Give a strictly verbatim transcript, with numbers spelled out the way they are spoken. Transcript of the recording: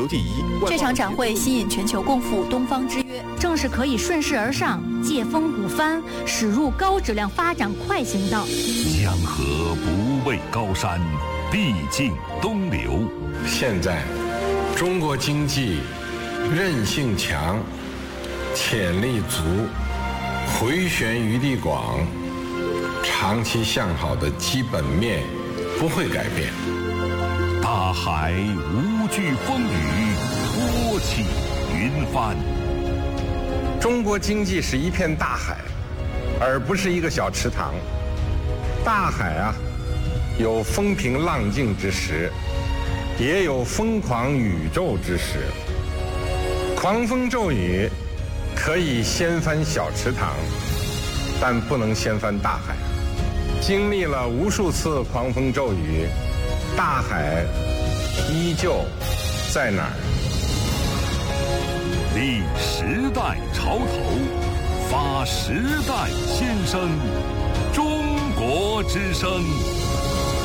第一。 这场展会吸引全球共赴东方之约， 正是可以顺势而上，借风鼓帆，驶入高质量发展快行道。 江河不畏高山，必尽东流。 现在，中国经济韧性强，潜力足，回旋余地广，长期向好的基本面不会改变。 大海无惧风雨，托起云帆。 中国经济是一片大海，而不是一个小池塘。大海啊，有风平浪静之时，也有疯狂宇宙之时。狂风骤雨可以掀翻小池塘，但不能掀翻大海。经历了无数次狂风骤雨，大海依旧在哪儿？ 立时代潮头，发时代先声，中国之声。